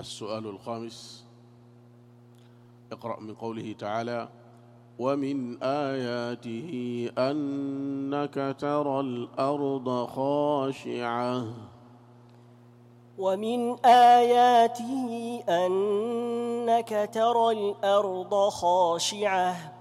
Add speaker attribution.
Speaker 1: السؤال الخامس: اقرأ من قوله تعالى: ومن آياته أنك ترى الأرض خاشعة.
Speaker 2: ومن آياته أنك ترى الأرض خاشعة